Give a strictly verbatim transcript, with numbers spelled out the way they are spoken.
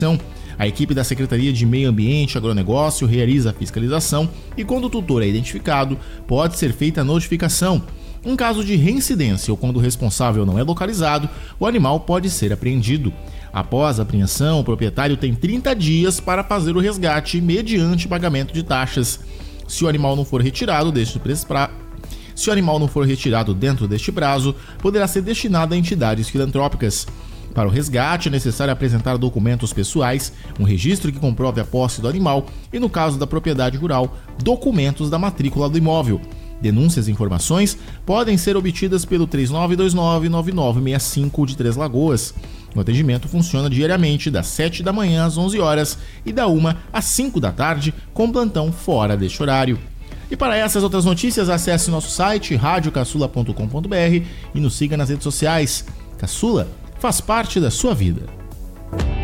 A equipe da Secretaria de Meio Ambiente e Agronegócio realiza a fiscalização e, quando o tutor é identificado, pode ser feita a notificação. Em caso de reincidência ou quando o responsável não é localizado, o animal pode ser apreendido. Após a apreensão, o proprietário tem trinta dias para fazer o resgate mediante pagamento de taxas. Se o animal não for retirado deste pra... Se o animal não for retirado dentro deste prazo, poderá ser destinado a entidades filantrópicas. Para o resgate, é necessário apresentar documentos pessoais, um registro que comprove a posse do animal e, no caso da propriedade rural, documentos da matrícula do imóvel. Denúncias e informações podem ser obtidas pelo três nove dois nove, nove nove seis cinco de Três Lagoas. O atendimento funciona diariamente das sete da manhã às onze horas e da uma às cinco da tarde, com plantão fora deste horário. E para essas outras notícias, acesse nosso site rádio caçula ponto com ponto b r e nos siga nas redes sociais. Caçula faz parte da sua vida.